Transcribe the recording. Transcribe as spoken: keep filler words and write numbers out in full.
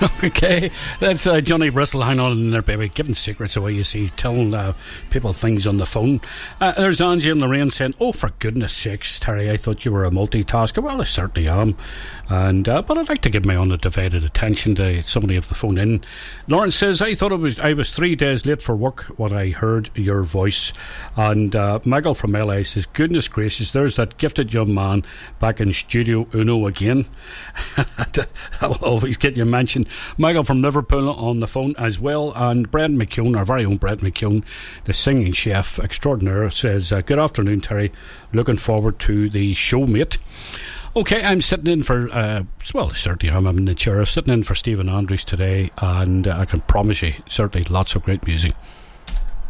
Okay, that's uh, Johnny Bristol. Hang on in there, baby. Giving secrets away, you see. Telling uh, people things on the phone. Uh, there's Angie and Lorraine saying, oh, for goodness sakes, Terry, I thought you were a multitasker. Well, I certainly am. And uh, but I'd like to give my undivided attention to somebody of the phone in. Lawrence says, I thought it was I was three days late for work when I heard your voice. And uh, Michael from L A says, goodness gracious, there's that gifted young man back in Studio Uno again. I'll always get you mentioned. Michael from Liverpool on the phone as well. And Brent McKeown, our very own Brent McKeown, the singing chef extraordinaire, says, uh, good afternoon, Terry. Looking forward to the show, mate. Okay, I'm sitting in for, uh, well, certainly I'm in the chair, sitting in for Stephen Andrews today, and uh, I can promise you, certainly lots of great music.